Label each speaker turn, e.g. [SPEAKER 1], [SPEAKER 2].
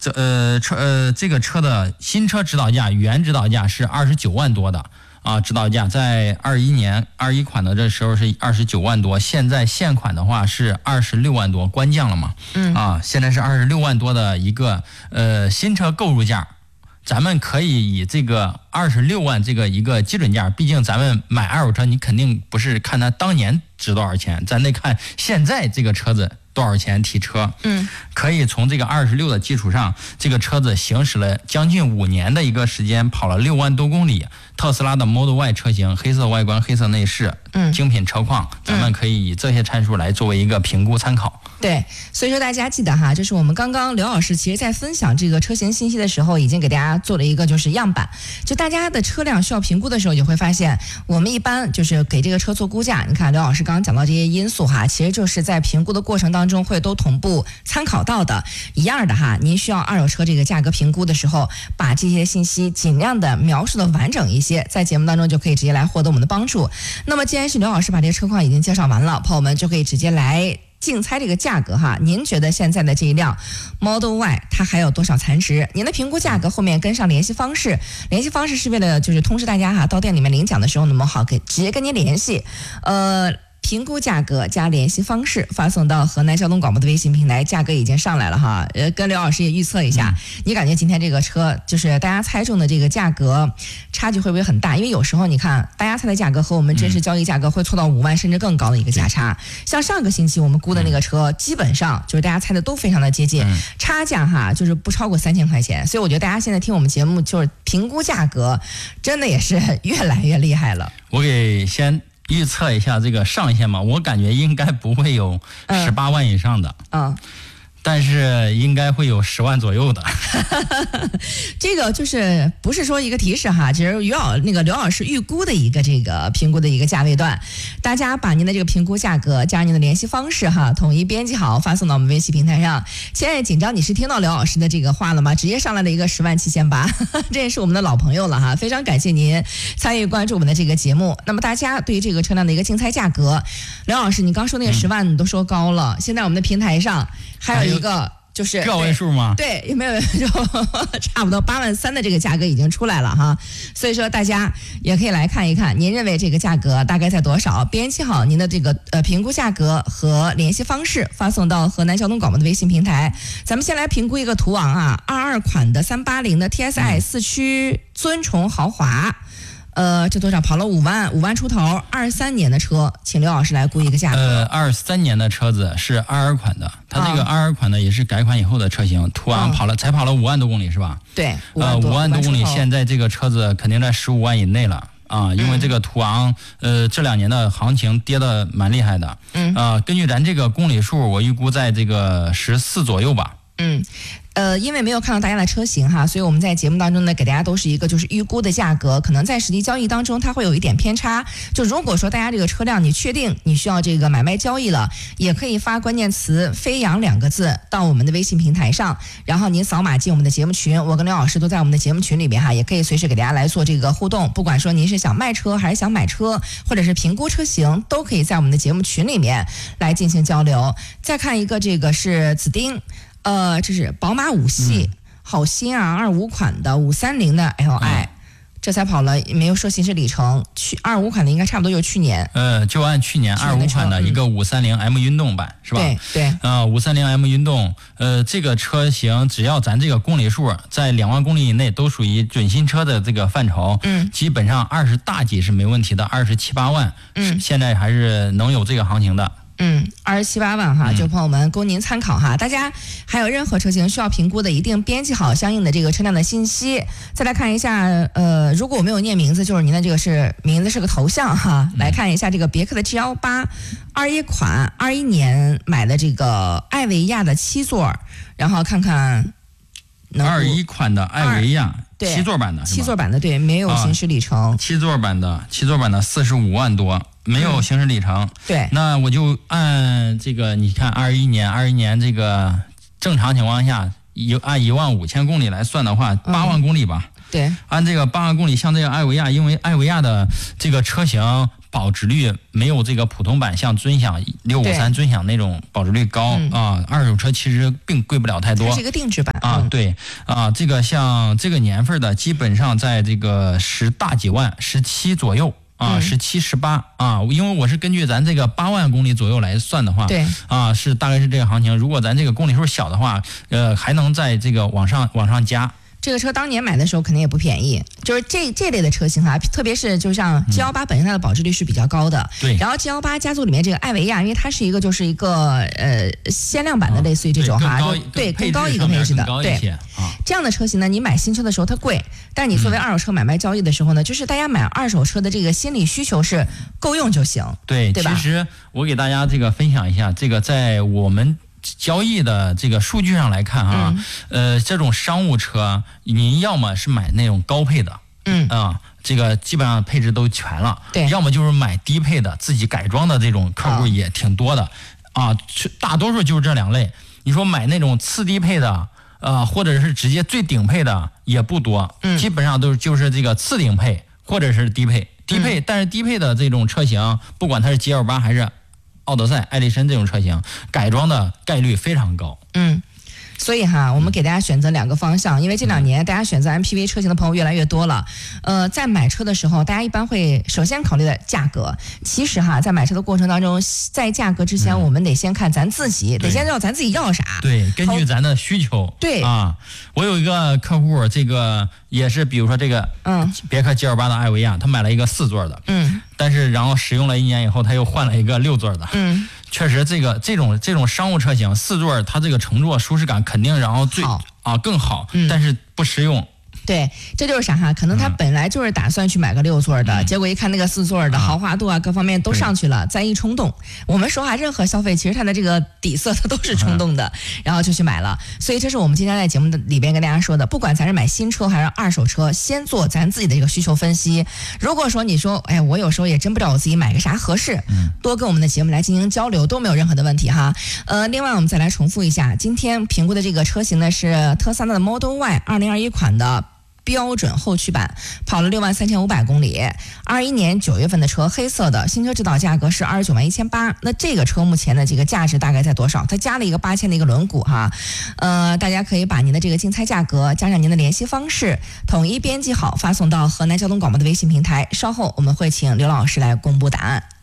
[SPEAKER 1] 这个车的新车指导价原指导价是29万多的啊，指导价在21款的这时候是29万多，现在现款的话是26万多，官降了嘛？现在是26万多的一个新车购入价。咱们可以以这个26万这个一个基准价，毕竟咱们买二手车，你肯定不是看它当年值多少钱，咱得看现在这个车子多少钱提车。可以从这个26的基础上，这个车子行驶了将近5年的一个时间，跑了6万多公里。特斯拉的 Model Y 车型，黑色外观，黑色内饰，精品车况，咱们可以以这些参数来作为一个评估参考。
[SPEAKER 2] 对，所以说大家记得哈，就是我们刚刚刘老师其实在分享这个车型信息的时候，已经给大家做了一个就是样板。就大家的车辆需要评估的时候，也会发现我们一般就是给这个车做估价。你看刘老师刚刚讲到这些因素哈，其实就是在评估的过程当中会都同步参考到的一样的哈。您需要二手车这个价格评估的时候，把这些信息尽量的描述的完整一些，在节目当中就可以直接来获得我们的帮助。那么既然是刘老师把这个车况已经介绍完了，朋友们就可以直接来竞猜这个价格哈，您觉得现在的这一辆 Model Y 它还有多少残值？您的评估价格后面跟上联系方式，联系方式是为了就是通知大家哈，到店里面领奖的时候，那么好直接跟您联系，评估价格加联系方式发送到河南交通广播的微信平台，价格已经上来了哈。跟刘老师也预测一下，你感觉今天这个车就是大家猜中的这个价格差距会不会很大？因为有时候你看大家猜的价格和我们真实交易价格会错到5万甚至更高的一个价差。像上个星期我们估的那个车，基本上就是大家猜的都非常的接近，差价哈就是不超过3000块钱。所以我觉得大家现在听我们节目就是评估价格，真的也是越来越厉害了。
[SPEAKER 1] 我给先预测一下这个上限嘛，我感觉应该不会有18万以上的，但是应该会有10万左右的。
[SPEAKER 2] 这个就是不是说一个提示哈，只是刘老师预估的一个这个评估的一个价位段，大家把您的这个评估价格加上您的联系方式哈，统一编辑好发送到我们微信平台上。现在紧张，你是听到刘老师的这个话了吗？直接上来了一个107800，这也是我们的老朋友了哈，非常感谢您参与关注我们的这个节目。那么大家对于这个车辆的一个竞猜价格，刘老师你刚说那个10万你都说高了，现在我们的平台上还有一个就是
[SPEAKER 1] 个位数吗？
[SPEAKER 2] 对，有没有就差不多8万3的这个价格已经出来了哈，所以说大家也可以来看一看，您认为这个价格大概在多少？编辑好您的这个评估价格和联系方式，发送到河南交通广播的微信平台。咱们先来评估一个途昂啊，22款的380的 TSI 4驱尊崇豪华。这多少跑了5万出头，23年的车，请刘老师来估一个价格。
[SPEAKER 1] 23年的车子是22款的，它这个22款的也是改款以后的车型，途昂才跑了5万多公里是吧？
[SPEAKER 2] 对
[SPEAKER 1] ，5万多公里，现在这个车子肯定在15万以内了啊，因为这个途昂这2年的行情跌得蛮厉害的，根据咱这个公里数，我预估在这个14左右吧。
[SPEAKER 2] 因为没有看到大家的车型哈，所以我们在节目当中呢，给大家都是一个就是预估的价格，可能在实际交易当中它会有一点偏差。就如果说大家这个车辆你确定你需要这个买卖交易了，也可以发关键词“飞扬”2个字到我们的微信平台上，然后您扫码进我们的节目群，我跟刘老师都在我们的节目群里边哈，也可以随时给大家来做这个互动。不管说您是想卖车还是想买车，或者是评估车型，都可以在我们的节目群里面来进行交流。再看一个，这个是紫丁。这是宝马5系，好新啊，25款的530的 Li，这才跑了，没有说行驶里程。25款的应该差不多就是去年。
[SPEAKER 1] 就按去年25款的一个530 M 运动版是吧？
[SPEAKER 2] 对。
[SPEAKER 1] 530 M 运动，这个车型只要咱这个公里数在2万公里以内，都属于准新车的这个范畴。基本上20大几是没问题的，27、8万，现在还是能有这个行情的。
[SPEAKER 2] 27、8万哈，就朋友们供您参考哈。大家还有任何车型需要评估的，一定编辑好相应的这个车辆的信息。再来看一下，如果我没有念名字，就是您的这个名字是个头像哈。来看一下这个别克的 G18 21款21年买的这个艾维亚的7座，然后看看
[SPEAKER 1] 21款的艾维亚7座版的
[SPEAKER 2] ，7座版的对，没有行驶里程。
[SPEAKER 1] 7座版的45万多。没有行驶里程，
[SPEAKER 2] 对，
[SPEAKER 1] 那我就按这个，你看21年这个正常情况下，按15000公里来算的话，8万公里吧。
[SPEAKER 2] 对，
[SPEAKER 1] 按这个8万公里，像这个艾维亚，因为艾维亚的这个车型保值率没有这个普通版像尊享653尊享那种保值率高啊，二手车其实并贵不了太多。
[SPEAKER 2] 它是一个定制版
[SPEAKER 1] 啊，对啊，这个像这个年份的，基本上在这个10大几万，17左右。17、18啊，因为我是根据咱这个8万公里左右来算的话，
[SPEAKER 2] 对
[SPEAKER 1] 啊，是大概是这个行情。如果咱这个公里数小的话，还能在这个往上加。
[SPEAKER 2] 这个车当年买的时候肯定也不便宜，就是这类的车型哈，特别是就像 G18本身它的保值率是比较高的，
[SPEAKER 1] 对。
[SPEAKER 2] 然后 G18家族里面这个艾维亚，因为它是一个限量版的，类似于这种哈，对，更高一个配置的，对。这样的车型呢，你买新车的时候它贵，但你作为二手车买卖交易的时候呢，就是大家买二手车的这个心理需求是够用就行，
[SPEAKER 1] 对
[SPEAKER 2] 吧？
[SPEAKER 1] 其实我给大家这个分享一下，这个在我们交易的这个数据上来看啊，这种商务车，你要么是买那种高配的，这个基本上配置都全了，
[SPEAKER 2] 对，
[SPEAKER 1] 要么就是买低配的，自己改装的这种客户也挺多的，大多数就是这2类。你说买那种次低配的，或者是直接最顶配的也不多，基本上就是这个次顶配或者是低配，但是低配的这种车型，不管它是 G28还是奥德赛、艾力绅这种车型，改装的概率非常高。
[SPEAKER 2] 所以哈，我们给大家选择2个方向，因为这2年大家选择 MPV 车型的朋友越来越多了。在买车的时候，大家一般会首先考虑的价格。其实哈，在买车的过程当中，在价格之前，我们得先看咱自己，得先知道咱自己要啥。
[SPEAKER 1] 对，根据咱的需求。
[SPEAKER 2] 对
[SPEAKER 1] 啊，我有一个客户，这个也是，比如说这个别克 G28的艾维亚，他买了一个4座的，但是然后使用了1年以后，他又换了一个6座的，确实这种商务车型4座，它这个乘坐舒适感肯定然后更好，但是不实用。
[SPEAKER 2] 对，这就是啥哈？可能他本来就是打算去买个6座的，结果一看那个4座的豪华度啊，各方面都上去了，再一冲动。我们说任何消费其实它的这个底色它都是冲动的，然后就去买了。所以这是我们今天在节目的里边跟大家说的，不管咱是买新车还是二手车，先做咱自己的一个需求分析。如果说你说，我有时候也真不知道我自己买个啥合适，多跟我们的节目来进行交流都没有任何的问题哈。另外我们再来重复一下，今天评估的这个车型呢是特斯拉的 Model Y 2021款的标准后驱版，跑了63500公里，21年9月份的车，黑色的，新车指导价格是291800。那这个车目前的这个价值大概在多少？它加了一个8000的一个轮毂哈，大家可以把您的这个竞猜价格加上您的联系方式，统一编辑好，发送到河南交通广播的微信平台。稍后我们会请刘老师来公布答案。